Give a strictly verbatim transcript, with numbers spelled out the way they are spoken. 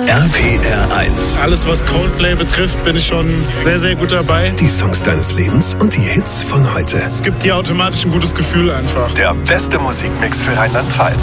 R P R eins. Alles, was Coldplay betrifft, bin ich schon sehr, sehr gut dabei. Die Songs deines Lebens und die Hits von heute. Es gibt dir automatisch ein gutes Gefühl einfach. Der beste Musikmix für Rheinland-Pfalz.